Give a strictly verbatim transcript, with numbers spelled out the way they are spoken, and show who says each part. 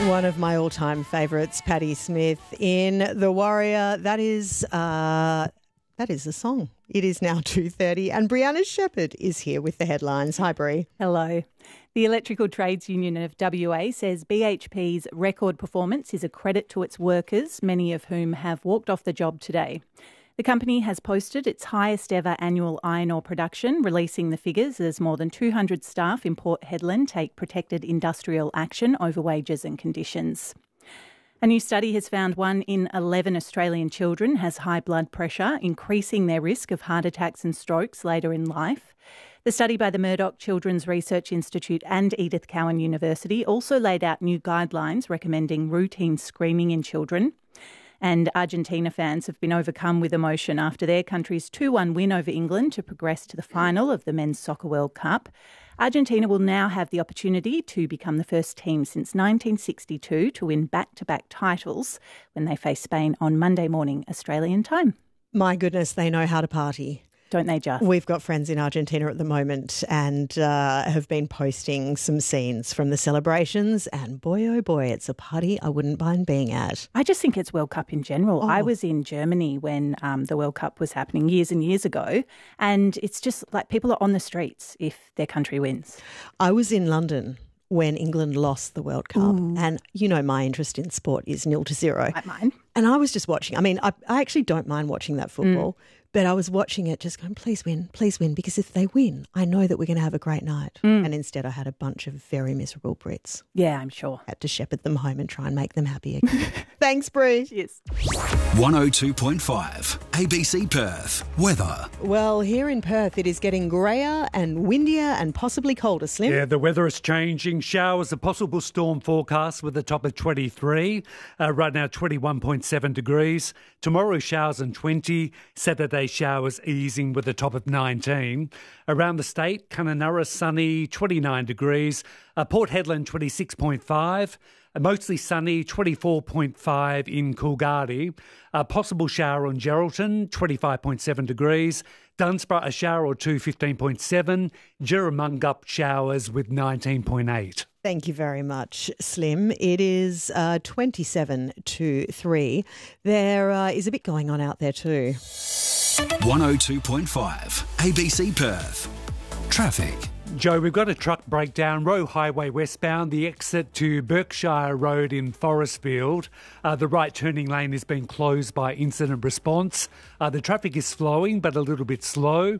Speaker 1: One of my all-time favourites, Patti Smith in The Warrior. That is, uh, that is the song. It is now two thirty and Brianna Shepherd is here with the headlines. Hi, Bri.
Speaker 2: Hello. The Electrical Trades Union of W A says B H P's record performance is a credit to its workers, many of whom have walked off the job today. The company has posted its highest ever annual iron ore production, releasing the figures as more than two hundred staff in Port Hedland take protected industrial action over wages and conditions. A new study has found one in eleven Australian children has high blood pressure, increasing their risk of heart attacks and strokes later in life. The study by the Murdoch Children's Research Institute and Edith Cowan University also laid out new guidelines recommending routine screening in children. And Argentina fans have been overcome with emotion after their country's two one win over England to progress to the final of the Men's Soccer World Cup. Argentina will now have the opportunity to become the first team since nineteen sixty-two to win back-to-back titles when they face Spain on Monday morning Australian time.
Speaker 1: My goodness, they know how to party.
Speaker 2: Don't they just?
Speaker 1: We've got friends in Argentina at the moment and uh, have been posting some scenes from the celebrations, and boy, oh boy, it's a party I wouldn't mind being at.
Speaker 2: I just think it's World Cup in general.
Speaker 1: Oh.
Speaker 2: I was in Germany when um, the World Cup was happening years and years ago, and it's just like people are on the streets if their country wins.
Speaker 1: I was in London when England lost the World Cup.
Speaker 2: Ooh.
Speaker 1: And, you know, my interest in sport is nil to zero.
Speaker 2: Like mine.
Speaker 1: And I was just watching. I mean, I, I actually don't mind watching that football, mm. but I was watching it just going, please win, please win, because if they win, I know that we're going to have a great night. Mm. And instead I had a bunch of very miserable Brits.
Speaker 2: Yeah, I'm sure.
Speaker 1: Had to shepherd them home and try and make them happy again. Thanks, Bri.
Speaker 2: Cheers.
Speaker 3: one oh two point five A B C Perth. Weather.
Speaker 1: Well, here in Perth, it is getting greyer and windier and possibly colder, Slim.
Speaker 4: Yeah, the weather is changing. Showers, a possible storm forecast with a top of twenty-three. Uh, right now, twenty-one point seven degrees. Tomorrow, showers and twenty. Saturday, showers easing with a top of nineteen. Around the state, Kununurra sunny, twenty-nine degrees. Uh, Port Hedland, twenty-six point five. Uh, mostly sunny, twenty-four point five in Coolgardie. A possible shower on Geraldton, twenty-five point seven degrees. Dunsborough, a shower or two, fifteen point seven. Jerramungup, showers with nineteen point eight.
Speaker 1: Thank you very much, Slim. It is uh, twenty-seven to three. There uh, is a bit going on out there too.
Speaker 3: one oh two point five A B C Perth. Traffic.
Speaker 4: Joe, we've got a truck breakdown, Roe Highway westbound, the exit to Berkshire Road in Forestfield. Uh, the right turning lane has been closed by incident response. Uh, the traffic is flowing but a little bit slow.